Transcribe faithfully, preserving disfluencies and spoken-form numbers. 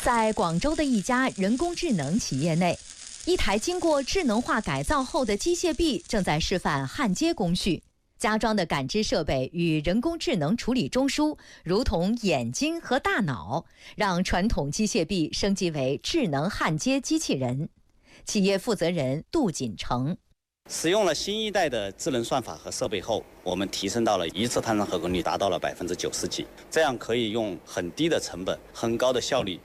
在广州的一家人工智能企业内，一台经过智能化改造后的机械臂正在示范焊接工序。加装的感知设备与人工智能处理中枢，如同眼睛和大脑，让传统机械臂升级为智能焊接机器人。企业负责人杜锦成。 使用了新一代的智能算法和设备后，我们提升到了一次探测合格率达到了百分之九十几，这样可以用很低的成本、很高的效率